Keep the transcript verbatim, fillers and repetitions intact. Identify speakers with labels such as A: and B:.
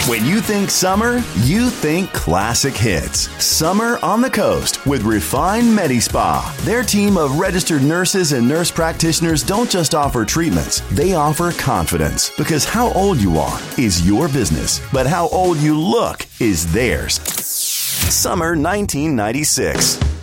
A: When you think summer, you think classic hits. Summer on the Coast with Refine MediSpa. Their team of registered nurses and nurse practitioners don't just offer treatments, they offer confidence. Because how old you are is your business, but how old you look is theirs. Summer nineteen ninety-six.